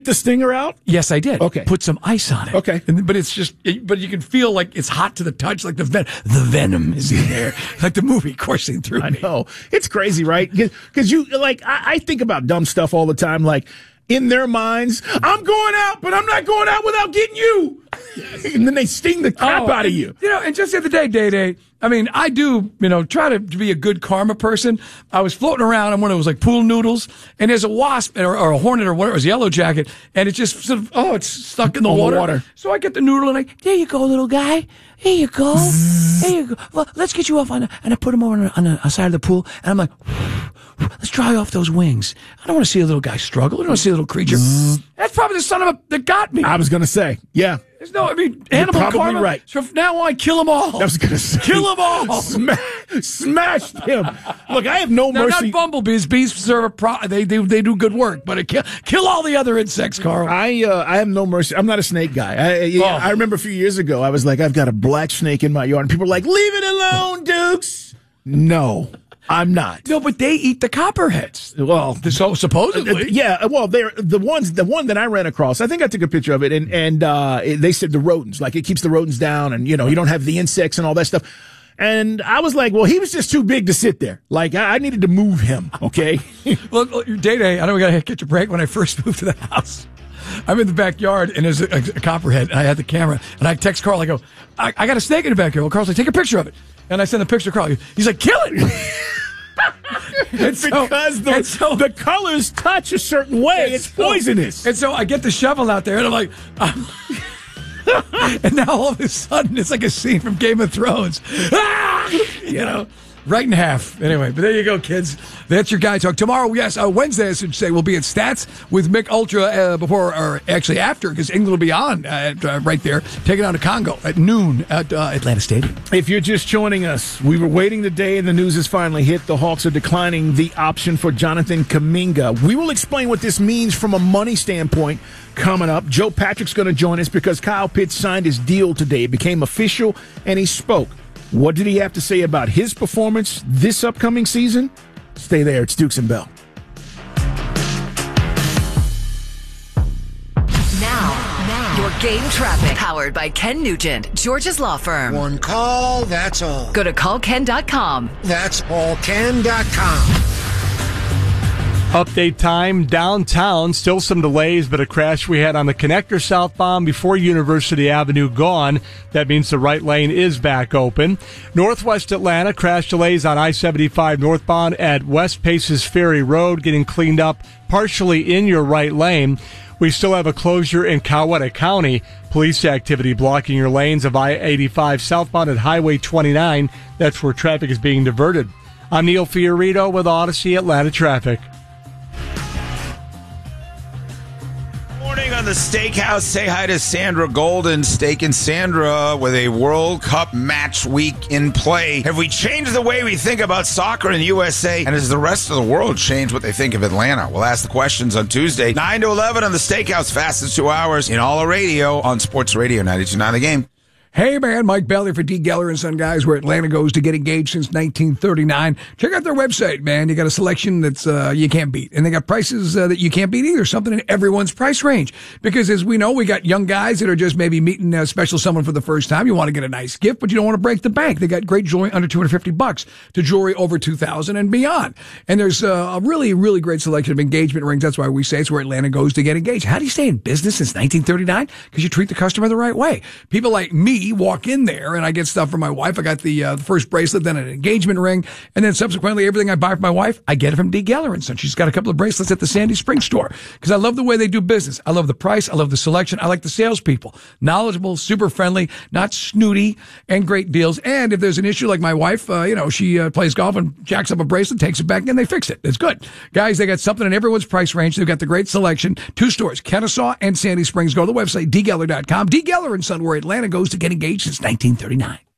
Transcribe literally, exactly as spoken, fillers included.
the stinger out? Yes, I did. Okay. Put some ice on it. Okay. And, but it's just, it, but you can feel like it's hot to the touch, like the ven- the venom is in there, like the movie coursing through I me. know. It's crazy, right? Because you, like, I, I think about dumb stuff all the time, like, in their minds, I'm going out, but I'm not going out without getting you. Yes. And then they sting the crap oh, out of and, you. You know, and just the other day, Day Day, I mean, I do, you know, try to be a good karma person. I was floating around on one of those like pool noodles, and there's a wasp or, or a hornet or whatever, it was a yellow jacket, and it just sort of, oh, it's stuck in the, water. the water. So I get the noodle, and I, there you go, little guy. Here you go. There you go. Well, let's get you off on, a, and I put him over on, a, on the side of the pool, and I'm like, let's dry off those wings. I don't want to see a little guy struggle. I don't want to see a little creature. That's probably the son of a that got me. I was going to say, yeah. There's no, I mean, animal You're probably karma. right. So from now on, kill them all. I was going to say. Kill them all. Smash, smashed him. Look, I have no Now, mercy. not bumblebees. Bees serve a pro- they, they they do good work, but it kill, kill all the other insects, Carl. I uh, I have no mercy. I'm not a snake guy. I, I, Oh. I remember a few years ago, I was like, I've got a black snake in my yard. And people were like, leave it alone, Dukes. No, I'm not. No, but they eat the copperheads. Well, So supposedly, Uh, yeah, well, they're the ones. The one that I ran across, I think I took a picture of it, and and uh, it, they said the rodents, like it keeps the rodents down, and you know you don't have the insects and all that stuff. And I was like, well, he was just too big to sit there. Like I, I needed to move him. Okay. look, look, Day Day. I know we got to catch a break. When I first moved to the house, I'm in the backyard, and there's a, a, a copperhead, and I had the camera, and I text Carl. I go, I, I got a snake in the backyard. Well, Carl's like, take a picture of it, and I send a picture to Carl. He's like, kill it. And so, because the, and so, the colors touch a certain way, it's so- poisonous. And so I get the shovel out there, and I'm like, um, and now all of a sudden it's like a scene from Game of Thrones. Ah! You know, right in half. Anyway, but there you go, kids. That's your guy talk. Tomorrow, yes, uh, Wednesday, I should say, we'll be at Stats with Mick Ultra uh, before, or actually after, because England will be on uh, uh, right there, taking on the Congo at noon at uh, Atlanta Stadium. If you're just joining us, we were waiting the day and the news has finally hit. The Hawks are declining the option for Jonathan Kuminga. We will explain what this means from a money standpoint coming up. Joe Patrick's going to join us because Kyle Pitts signed his deal today. It became official, and he spoke. What did he have to say about his performance this upcoming season? Stay there. It's Dukes and Bell. Now, now, your game traffic. Powered by Ken Nugent, George's Law Firm. One call, that's all. Go to call ken dot com. That's all ken dot com. Update time downtown. Still some delays, but a crash we had on the connector southbound before University Avenue gone. That means the right lane is back open. Northwest Atlanta, crash delays on I seventy-five northbound at West Paces Ferry Road, getting cleaned up partially in your right lane. We still have a closure in Coweta County. Police activity blocking your lanes of I eighty-five southbound at Highway twenty-nine. That's where traffic is being diverted. I'm Neil Fiorito with Odyssey Atlanta Traffic. Morning on the Steakhouse. Say hi to Sandra Golden. Steak and Sandra with a World Cup match week in play. Have we changed the way we think about soccer in the U S A? And has the rest of the world changed what they think of Atlanta? We'll ask the questions on Tuesday, nine to eleven on the Steakhouse. Fastest two hours in all of radio on Sports Radio ninety-two point nine The Game. Hey, man, Mike Bailey for D. Geller and Son, guys, where Atlanta goes to get engaged since nineteen thirty-nine. Check out their website, man. You got a selection that's uh, you can't beat. And they got prices uh, that you can't beat either, something in everyone's price range. Because as we know, we got young guys that are just maybe meeting a special someone for the first time. You want to get a nice gift, but you don't want to break the bank. They got great jewelry under two hundred fifty bucks to jewelry over two thousand and beyond. And there's uh, a really, really great selection of engagement rings. That's why we say it's where Atlanta goes to get engaged. How do you stay in business since nineteen thirty-nine? Because you treat the customer the right way. People like me walk in there and I get stuff for my wife. I got the, uh, the first bracelet, then an engagement ring, and then subsequently everything I buy for my wife, I get it from D. Geller and Son. She's got a couple of bracelets at the Sandy Springs store because I love the way they do business. I love the price. I love the selection. I like the salespeople. Knowledgeable, super friendly, not snooty, and great deals. And if there's an issue like my wife, uh, you know, she uh, plays golf and jacks up a bracelet, takes it back, and they fix it. It's good. Guys, they got something in everyone's price range. They've got the great selection. Two stores, Kennesaw and Sandy Springs. Go to the website, d geller dot com. D. Geller and Son, where Atlanta goes to get engaged since nineteen thirty-nine.